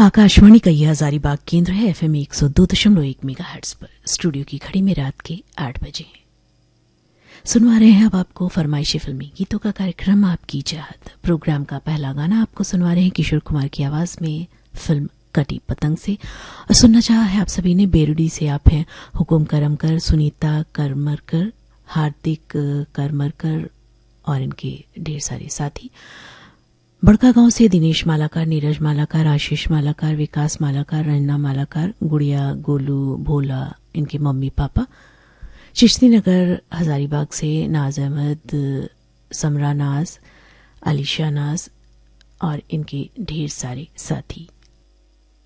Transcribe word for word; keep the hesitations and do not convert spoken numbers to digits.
आकाशवाणी का यह हजारीबाग केंद्र है। एफएम एक सौ दो दशमलव एक मेगाहर्ट्ज पर। स्टूडियो की घड़ी में रात के आठ बजे हैं। सुनवा रहे हैं अब आपको फरमाइशी फिल्मी गीतों का कार्यक्रम आपकी चाहत। प्रोग्राम का पहला गाना आपको सुनवा रहे हैं किशोर कुमार की आवाज में, फिल्म कटी पतंग से। और सुनना चाहा है आप सभी ने बेरुडी से। आप हैं हुकुम करमकर, सुनीता करमरकर, हार्दिक करमरकर और इनके ढेर सारे साथी। बड़का गांव से दिनेश मालाकार, नीरज मालाकार, आशीष मालाकार, विकास मालाकार, रंजना मालाकार, गुड़िया, गोलू, भोला, इनके मम्मी पापा। चिश्ती नगर हजारीबाग से नाज अहमद, समरा नाज, अलीशा नाज और इनके ढेर सारे साथी।